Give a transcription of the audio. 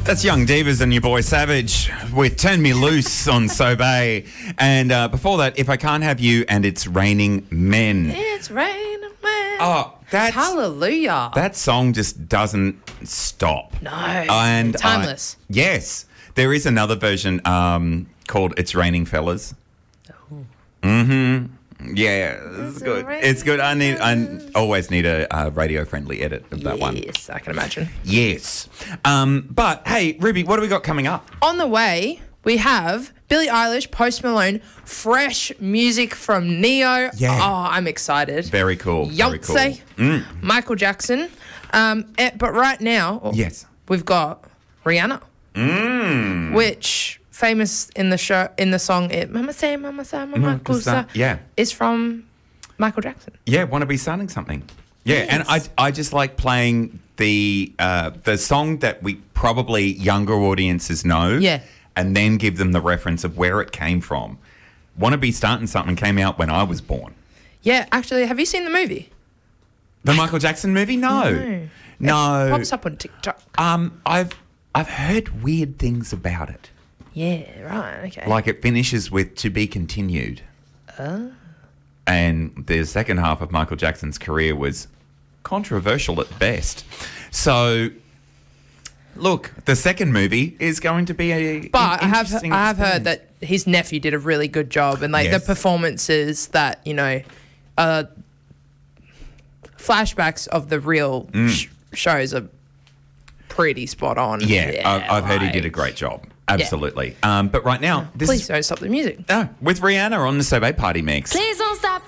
That's Young Divas and your boy Savage with Turn Me Loose on Sobe. And before that, If I Can't Have You and It's Raining Men. It's raining men. Oh, that's... Hallelujah. That song just doesn't stop. No. And Timeless. yes. There is another version called It's Raining Fellas. Oh. Mm-hmm. Yeah, it's good. It's good. I always need a radio-friendly edit of that one. Yes, I can imagine. Yes. But, hey, Ruby, what do we got coming up? On the way, we have Billie Eilish, Post Malone, fresh music from Neo. Yeah. Oh, I'm excited. Very cool. Very cool. Beyonce, Michael Jackson. But right now, Yes. we've got Rihanna, which... famous in the song Mama Say, Mama Say, Mama Kusa, yeah, is from Michael Jackson. Yeah, Want to Be Starting Something. Yeah, Yes. and I just like playing the song that we probably younger audiences know. Yeah. And then give them the reference of where it came from. Want to Be Starting Something came out when I was born. Yeah, actually, have you seen the movie? The Michael Jackson movie? No. No. It pops up on TikTok. I've heard weird things about it. Yeah, right, okay. Like it finishes with To Be Continued. Oh. And the second half of Michael Jackson's career was controversial at best. So, look, the second movie is going to be But I have experience. heard that his nephew did a really good job, and Yes. the performances that, flashbacks of the real shows are pretty spot on. Yeah, I've heard he did a great job. Absolutely. But right now, Please don't stop the music. with Rihanna on the Sobe Party Mix. Please